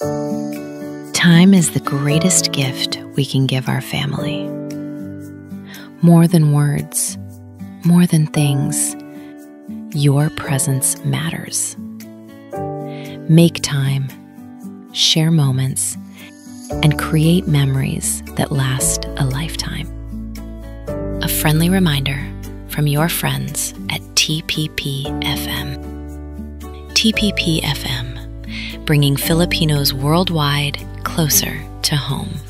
Time is the greatest gift we can give our family. More than words, more than things, your presence matters. Make time, share moments, and create memories that last a lifetime. A friendly reminder from your friends at TPP FM. TPP FM, bringing Filipinos worldwide closer to home.